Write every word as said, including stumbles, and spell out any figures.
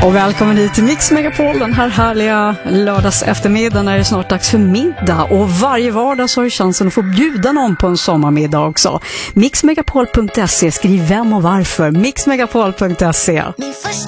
Och välkommen hit till Mix Megapol den här härliga lördags eftermiddagen. Är det snart dags för middag och varje vardag så har du chansen att få bjuda någon på en sommarmiddag också. mix megapol punkt se, skriv vem och varför. mix megapol punkt se.